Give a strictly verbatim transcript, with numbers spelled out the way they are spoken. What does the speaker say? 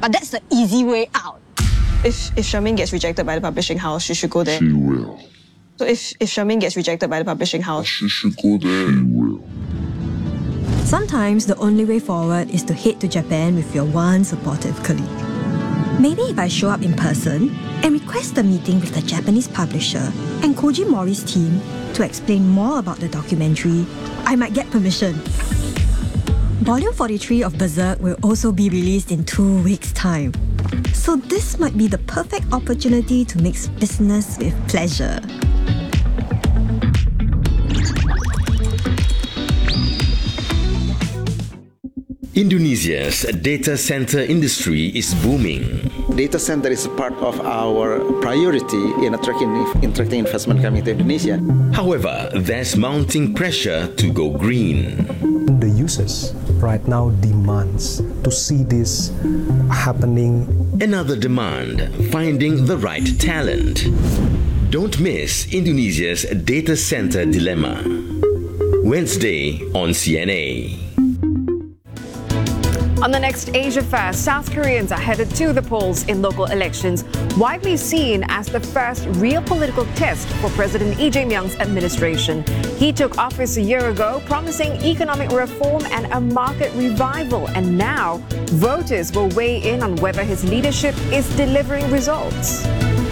But that's the easy way out. If if Charmaine gets rejected by the publishing house, she should go there. She will. So if, if Charmaine gets rejected by the publishing house, She should go there. She will. Sometimes the only way forward is to head to Japan with your one supportive colleague. Maybe if I show up in person and request a meeting with the Japanese publisher and Koji Mori's team to explain more about the documentary, I might get permission. Volume forty-three of Berserk will also be released in two weeks' time. So this might be the perfect opportunity to mix business with pleasure. Indonesia's data center industry is booming. Data center is a part of our priority in attracting, attracting investment coming to Indonesia. However, there's mounting pressure to go green. The users right now demands to see this happening. Another demand, finding the right talent. Don't miss Indonesia's data center dilemma. Wednesday on C N A. On the next Asia Fest, South Koreans are headed to the polls in local elections, widely seen as the first real political test for President Lee Jae-myung's administration. He took office a year ago, promising economic reform and a market revival, and now voters will weigh in on whether his leadership is delivering results.